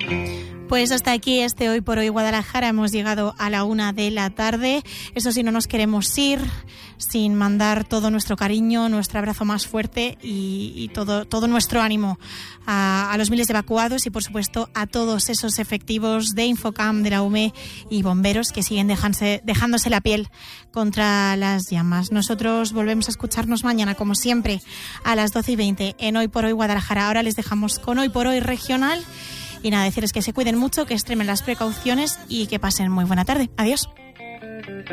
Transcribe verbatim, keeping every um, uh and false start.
Pues hasta aquí este Hoy por Hoy Guadalajara. Hemos llegado a la una de la tarde. Eso sí, no nos queremos ir sin mandar todo nuestro cariño, nuestro abrazo más fuerte y, y todo, todo nuestro ánimo a, a los miles de evacuados y, por supuesto, a todos esos efectivos de Infocam, de la U M E y bomberos que siguen dejándose, dejándose la piel contra las llamas. Nosotros volvemos a escucharnos mañana, como siempre, a las doce y veinte en Hoy por Hoy Guadalajara. Ahora les dejamos con Hoy por Hoy Regional. Y nada, decirles que se cuiden mucho, que extremen las precauciones y que pasen muy buena tarde. Adiós.